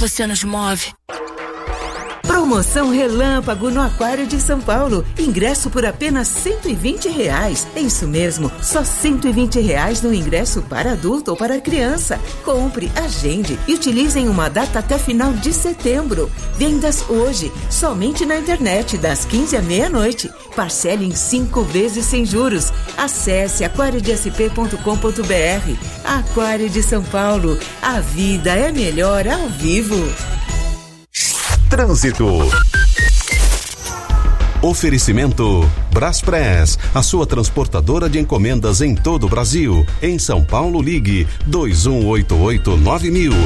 você nos move. Promoção Relâmpago no Aquário de São Paulo. Ingresso por apenas R$120. É isso mesmo, só R$120 no ingresso para adulto ou para criança. Compre, agende e utilize em uma data até final de setembro. Vendas hoje, somente na internet, das 15 à meia-noite. Parcele em 5 vezes sem juros. Acesse aquariodesp.com.br. Aquário de São Paulo. A vida é melhor ao vivo. Trânsito. Oferecimento Braspress, a sua transportadora de encomendas em todo o Brasil. Em São Paulo, ligue 2188-9000.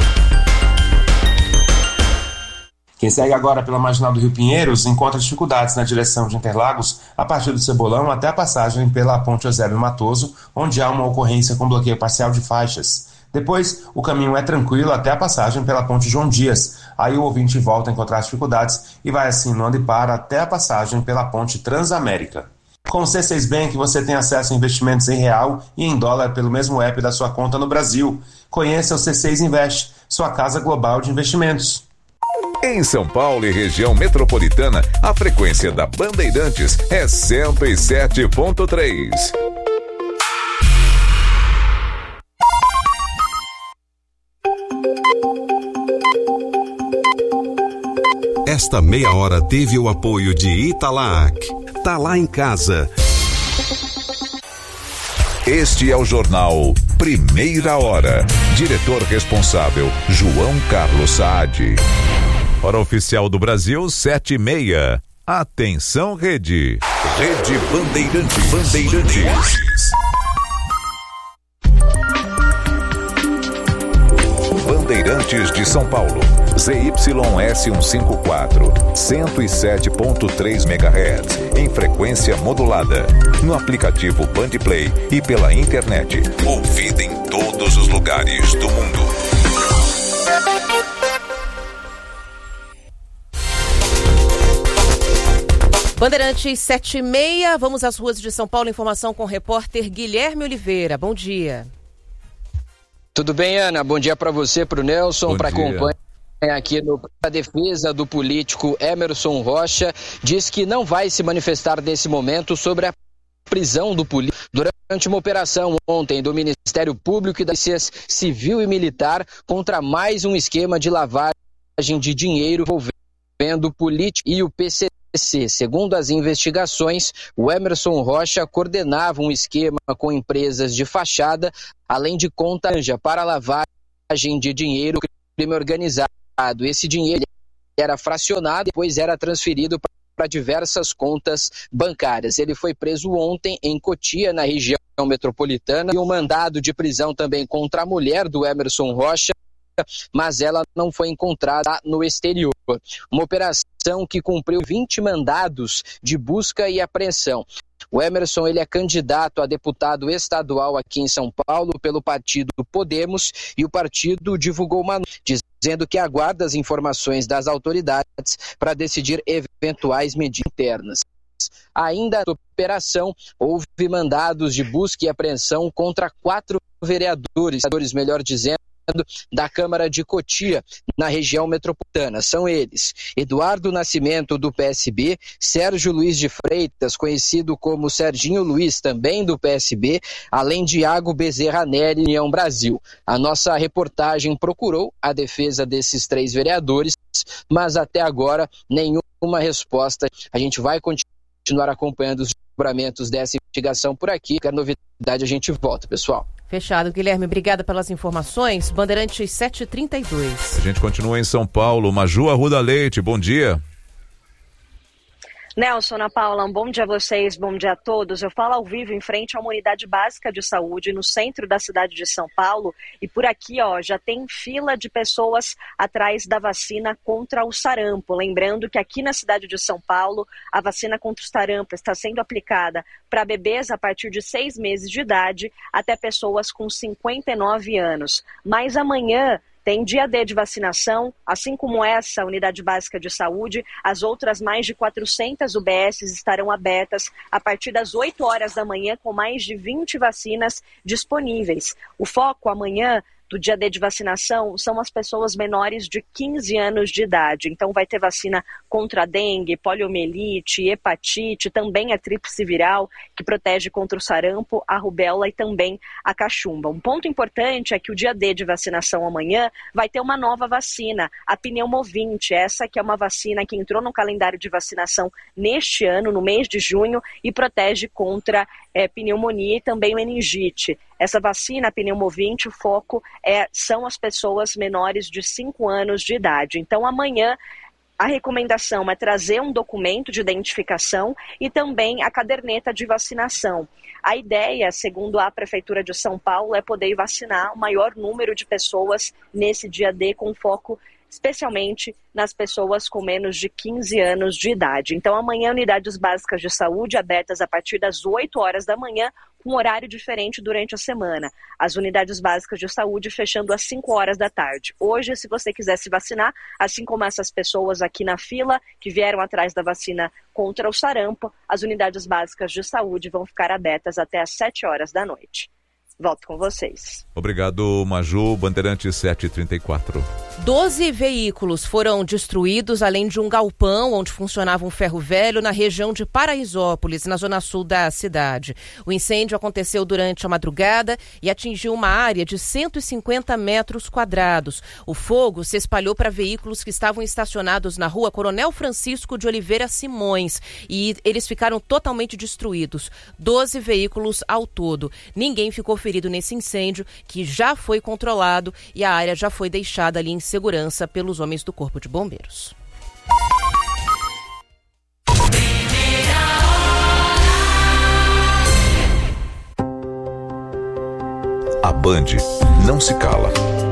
Quem segue agora pela Marginal do Rio Pinheiros encontra dificuldades na direção de Interlagos a partir do Cebolão até a passagem pela Ponte Eusébio Matoso, onde há uma ocorrência com bloqueio parcial de faixas. Depois, o caminho é tranquilo até a passagem pela Ponte João Dias. Aí o ouvinte volta a encontrar dificuldades e vai assim no anda e para até a passagem pela Ponte Transamérica. Com o C6 Bank você tem acesso a investimentos em real e em dólar pelo mesmo app da sua conta no Brasil. Conheça o C6 Invest, sua casa global de investimentos. Em São Paulo e região metropolitana, a frequência da Bandeirantes é 107.3. Esta meia hora teve o apoio de Italac. Tá lá em casa. Este é o jornal Primeira Hora. Diretor responsável, João Carlos Saad. Hora oficial do Brasil, 7h30. Atenção, Rede. Rede Bandeirantes. Bandeirantes de São Paulo. ZYS154, 107.3 MHz, em frequência modulada. No aplicativo Bandplay e pela internet. Ouvida em todos os lugares do mundo. Bandeirantes 7h30, vamos às ruas de São Paulo. Informação com o repórter Guilherme Oliveira. Bom dia. Tudo bem, Ana? Bom dia para você, para o Nelson, para acompanhar aqui a defesa do político Emerson Rocha. Diz que não vai se manifestar nesse momento sobre a prisão do político durante uma operação ontem do Ministério Público e da Polícia Civil e Militar contra mais um esquema de lavagem de dinheiro envolvendo o político e o PCC. Segundo as investigações, o Emerson Rocha coordenava um esquema com empresas de fachada, além de conta para lavagem de dinheiro crime organizado. Esse dinheiro era fracionado e depois era transferido para diversas contas bancárias. Ele foi preso ontem em Cotia, na região metropolitana, e um mandado de prisão também contra a mulher do Emerson Rocha, mas ela não foi encontrada no exterior. Uma operação que cumpriu 20 mandados de busca e apreensão. O Emerson ele é candidato a deputado estadual aqui em São Paulo pelo partido Podemos e o partido divulgou uma nota dizendo que aguarda as informações das autoridades para decidir eventuais medidas internas. Ainda na operação, houve mandados de busca e apreensão contra 4 vereadores, melhor dizendo, da Câmara de Cotia, na região metropolitana. São eles: Eduardo Nascimento, do PSB, Sérgio Luiz de Freitas, conhecido como Serginho Luiz, também do PSB, além de Iago Bezerra Neri, União Brasil. A nossa reportagem procurou a defesa desses 3 vereadores, mas até agora nenhuma resposta. A gente vai continuar acompanhando os desdobramentos dessa investigação por aqui. Qualquer novidade a gente volta, pessoal. Fechado, Guilherme. Obrigada pelas informações. Bandeirantes 7h32. A gente continua em São Paulo. Maju Arruda Leite, bom dia. Nelson, Ana Paula, um bom dia a vocês, bom dia a todos. Eu falo ao vivo em frente a uma unidade básica de saúde no centro da cidade de São Paulo e por aqui já tem fila de pessoas atrás da vacina contra o sarampo. Lembrando que aqui na cidade de São Paulo a vacina contra o sarampo está sendo aplicada para bebês a partir de 6 meses de idade até pessoas com 59 anos. Mas amanhã tem dia D de vacinação, assim como essa unidade básica de saúde, as outras mais de 400 UBSs estarão abertas a partir das 8 horas da manhã com mais de 20 vacinas disponíveis. O foco amanhã do dia D de vacinação são as pessoas menores de 15 anos de idade. Então vai ter vacina contra a dengue, poliomielite, hepatite, também a tríplice viral, que protege contra o sarampo, a rubéola e também a cachumba. Um ponto importante é que o dia D de vacinação amanhã vai ter uma nova vacina, a Pneumovinte, essa que é uma vacina que entrou no calendário de vacinação neste ano, no mês de junho, e protege contra pneumonia e também meningite. Essa vacina, a Pneumovinte, o foco são as pessoas menores de 5 anos de idade. Então, amanhã, a recomendação é trazer um documento de identificação e também a caderneta de vacinação. A ideia, segundo a Prefeitura de São Paulo, é poder vacinar o maior número de pessoas nesse dia D, com foco especialmente nas pessoas com menos de 15 anos de idade. Então, amanhã, unidades básicas de saúde abertas a partir das 8 horas da manhã, com horário diferente durante a semana. As unidades básicas de saúde fechando às 5 horas da tarde. Hoje, se você quiser se vacinar, assim como essas pessoas aqui na fila que vieram atrás da vacina contra o sarampo, as unidades básicas de saúde vão ficar abertas até às 7 horas da noite. Volto com vocês. Obrigado, Maju. Bandeirantes 734. 12 veículos foram destruídos, além de um galpão onde funcionava um ferro velho na região de Paraisópolis, na zona sul da cidade. O incêndio aconteceu durante a madrugada e atingiu uma área de 150 metros quadrados. O fogo se espalhou para veículos que estavam estacionados na rua Coronel Francisco de Oliveira Simões e eles ficaram totalmente destruídos. 12 veículos ao todo. Ninguém ficou ferido nesse incêndio, que já foi controlado e a área já foi deixada ali em segurança pelos homens do Corpo de Bombeiros. A Band não se cala.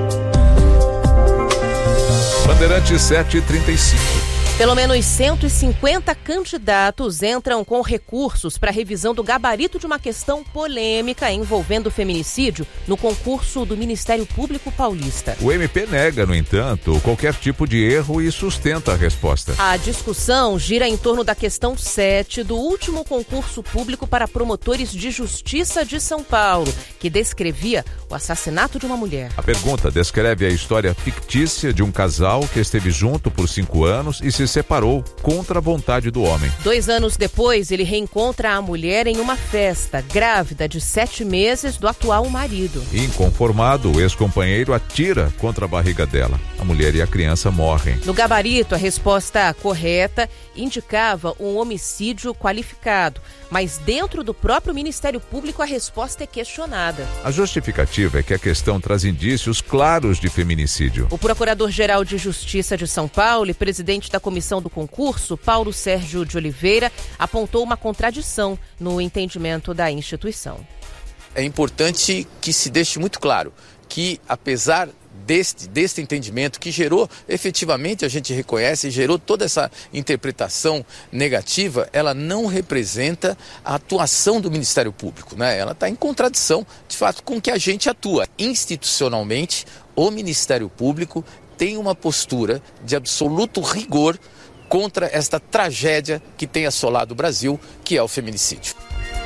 Bandeirantes 735. Pelo menos 150 candidatos entram com recursos para a revisão do gabarito de uma questão polêmica envolvendo feminicídio no concurso do Ministério Público Paulista. O MP nega, no entanto, qualquer tipo de erro e sustenta a resposta. A discussão gira em torno da questão 7 do último concurso público para promotores de justiça de São Paulo, que descrevia o assassinato de uma mulher. A pergunta descreve a história fictícia de um casal que esteve junto por 5 anos e se separou contra a vontade do homem. 2 anos depois, ele reencontra a mulher em uma festa, grávida de 7 meses do atual marido. Inconformado, o ex-companheiro atira contra a barriga dela. A mulher e a criança morrem. No gabarito, a resposta correta indicava um homicídio qualificado, mas dentro do próprio Ministério Público a resposta é questionada. A justificativa é que a questão traz indícios claros de feminicídio. O Procurador-Geral de Justiça de São Paulo e presidente da comissão do concurso, Paulo Sérgio de Oliveira, apontou uma contradição no entendimento da instituição. É importante que se deixe muito claro que, apesar deste entendimento que gerou, efetivamente, a gente reconhece, gerou toda essa interpretação negativa, ela não representa a atuação do Ministério Público, né? Ela está em contradição, de fato, com o que a gente atua. Institucionalmente, o Ministério Público tem uma postura de absoluto rigor contra esta tragédia que tem assolado o Brasil, que é o feminicídio.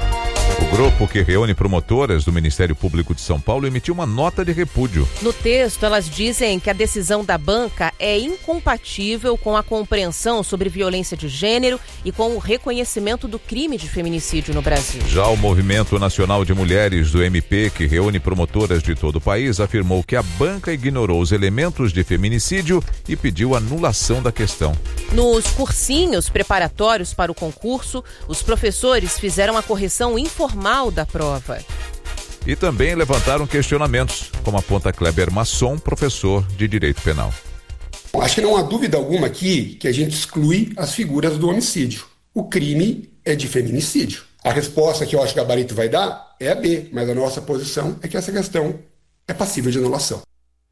O grupo que reúne promotoras do Ministério Público de São Paulo emitiu uma nota de repúdio. No texto, elas dizem que a decisão da banca é incompatível com a compreensão sobre violência de gênero e com o reconhecimento do crime de feminicídio no Brasil. Já o Movimento Nacional de Mulheres do MP, que reúne promotoras de todo o país, afirmou que a banca ignorou os elementos de feminicídio e pediu anulação da questão. Nos cursinhos preparatórios para o concurso, os professores fizeram a correção informal da prova. E também levantaram questionamentos, como aponta Kleber Masson, professor de Direito Penal. Acho que não há dúvida alguma aqui que a gente exclui as figuras do homicídio. O crime é de feminicídio. A resposta que eu acho que o gabarito vai dar é a B, mas a nossa posição é que essa questão é passível de anulação.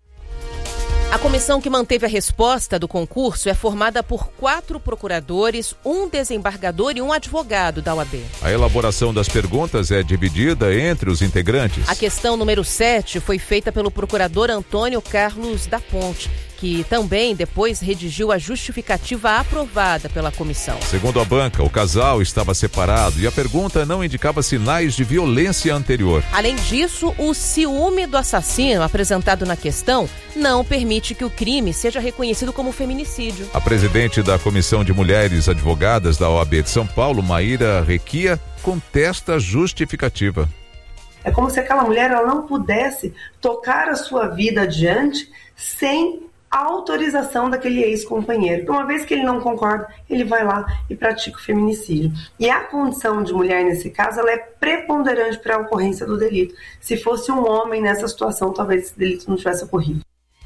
A comissão que manteve a resposta do concurso é formada por 4 procuradores, um desembargador e um advogado da OAB. A elaboração das perguntas é dividida entre os integrantes. A questão número 7 foi feita pelo procurador Antônio Carlos da Ponte. que também depois redigiu a justificativa aprovada pela comissão. Segundo a banca, o casal estava separado e a pergunta não indicava sinais de violência anterior. Além disso, o ciúme do assassino apresentado na questão não permite que o crime seja reconhecido como feminicídio. A presidente da Comissão de Mulheres Advogadas da OAB de São Paulo, Maíra Requia, contesta a justificativa. É como se aquela mulher ela não pudesse tocar a sua vida adiante sem a autorização daquele ex-companheiro. Então, uma vez que ele não concorda, ele vai lá e pratica o feminicídio. E a condição de mulher, nesse caso, ela é preponderante para a ocorrência do delito. Se fosse um homem nessa situação, talvez esse delito não tivesse ocorrido.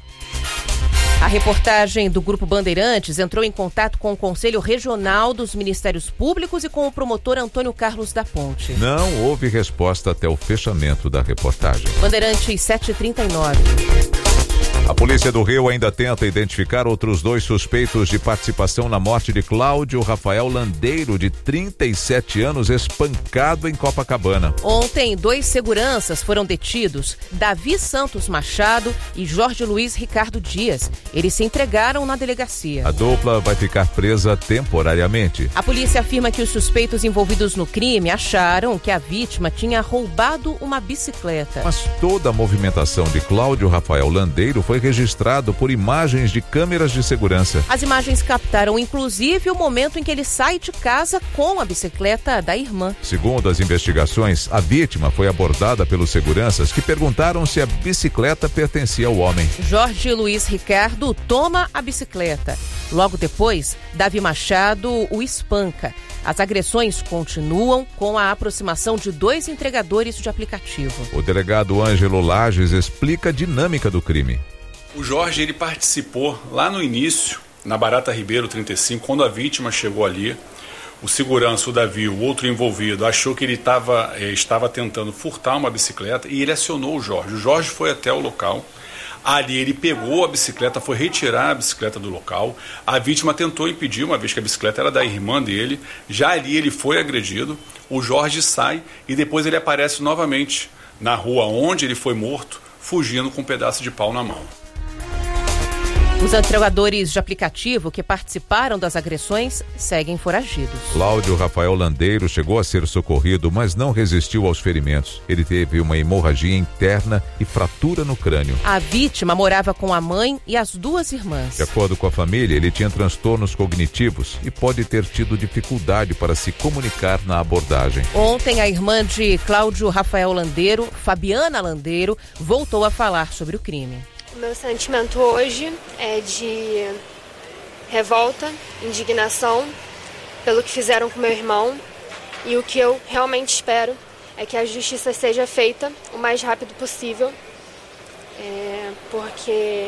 A reportagem do Grupo Bandeirantes entrou em contato com o Conselho Regional dos Ministérios Públicos e com o promotor Antônio Carlos da Ponte. Não houve resposta até o fechamento da reportagem. Bandeirantes 7h39. A Polícia do Rio ainda tenta identificar outros 2 suspeitos de participação na morte de Cláudio Rafael Landeiro, de 37 anos, espancado em Copacabana. Ontem, 2 seguranças foram detidos, Davi Santos Machado e Jorge Luiz Ricardo Dias. Eles se entregaram na delegacia. A dupla vai ficar presa temporariamente. A polícia afirma que os suspeitos envolvidos no crime acharam que a vítima tinha roubado uma bicicleta. Mas toda a movimentação de Cláudio Rafael Landeiro foi registrado por imagens de câmeras de segurança. As imagens captaram, inclusive, o momento em que ele sai de casa com a bicicleta da irmã. Segundo as investigações, a vítima foi abordada pelos seguranças que perguntaram se a bicicleta pertencia ao homem. Jorge Luiz Ricardo toma a bicicleta. Logo depois, Davi Machado o espanca. As agressões continuam com a aproximação de 2 entregadores de aplicativo. O delegado Ângelo Lages explica a dinâmica do crime. O Jorge, ele participou lá no início, na Barata Ribeiro 35, quando a vítima chegou ali. O segurança, o Davi, o outro envolvido, achou que ele estava tentando furtar uma bicicleta e ele acionou o Jorge. O Jorge foi até o local. Ali ele pegou a bicicleta, foi retirar a bicicleta do local. A vítima tentou impedir, uma vez que a bicicleta era da irmã dele. Já ali ele foi agredido. O Jorge sai e depois ele aparece novamente na rua onde ele foi morto, fugindo com um pedaço de pau na mão. Os entregadores de aplicativo que participaram das agressões seguem foragidos. Cláudio Rafael Landeiro chegou a ser socorrido, mas não resistiu aos ferimentos. Ele teve uma hemorragia interna e fratura no crânio. A vítima morava com a mãe e as 2 irmãs. De acordo com a família, ele tinha transtornos cognitivos e pode ter tido dificuldade para se comunicar na abordagem. Ontem, a irmã de Cláudio Rafael Landeiro, Fabiana Landeiro, voltou a falar sobre o crime. O meu sentimento hoje é de revolta, indignação pelo que fizeram com meu irmão, e o que eu realmente espero é que a justiça seja feita o mais rápido possível, porque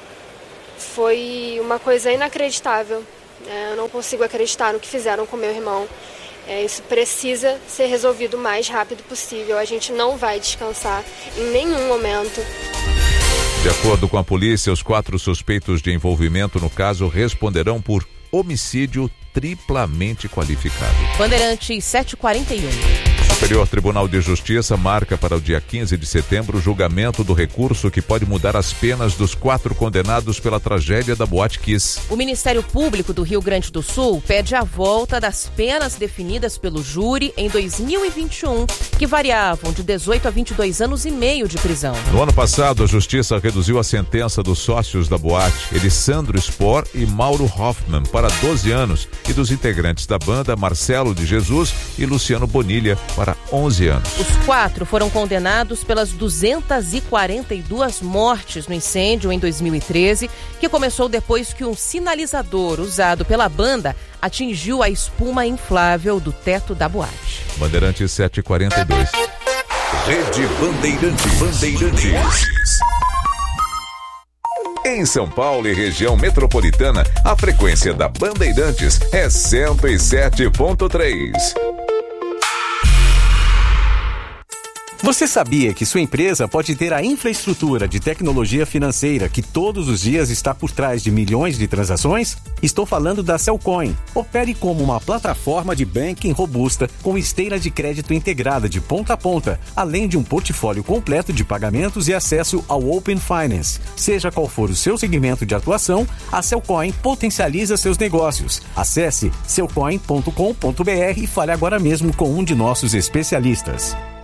foi uma coisa inacreditável. Eu não consigo acreditar no que fizeram com meu irmão. Isso precisa ser resolvido o mais rápido possível. A gente não vai descansar em nenhum momento. De acordo com a polícia, os 4 suspeitos de envolvimento no caso responderão por homicídio triplamente qualificado. Bandeirantes 7h41. O Superior Tribunal de Justiça marca para o dia 15 de setembro o julgamento do recurso que pode mudar as penas dos 4 condenados pela tragédia da Boate Kiss. O Ministério Público do Rio Grande do Sul pede a volta das penas definidas pelo júri em 2021, que variavam de 18 a 22 anos e meio de prisão. No ano passado, a Justiça reduziu a sentença dos sócios da boate, Elisandro Spor e Mauro Hoffman, para 12 anos, e dos integrantes da banda, Marcelo de Jesus e Luciano Bonilha, para 11 anos. Os 4 foram condenados pelas 242 mortes no incêndio em 2013, que começou depois que um sinalizador usado pela banda atingiu a espuma inflável do teto da boate. Bandeirantes 7h42. Rede Bandeirantes. Em São Paulo e região metropolitana, a frequência da Bandeirantes é 107.3. Você sabia que sua empresa pode ter a infraestrutura de tecnologia financeira que todos os dias está por trás de milhões de transações? Estou falando da Cellcoin. Opere como uma plataforma de banking robusta com esteira de crédito integrada de ponta a ponta, além de um portfólio completo de pagamentos e acesso ao Open Finance. Seja qual for o seu segmento de atuação, a Cellcoin potencializa seus negócios. Acesse cellcoin.com.br e fale agora mesmo com um de nossos especialistas.